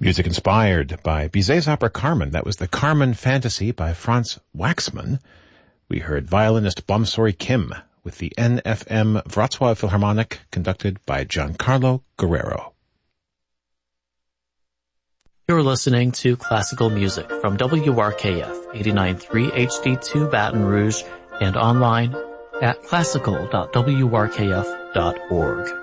Music inspired by Bizet's opera Carmen. That was the Carmen Fantasy by Franz Waxman. We heard violinist Bomsori Kim with the NFM Wrocław Philharmonic conducted by Giancarlo Guerrero. You're listening to classical music from WRKF 89.3 HD2 Baton Rouge and online at classical.wrkf.org.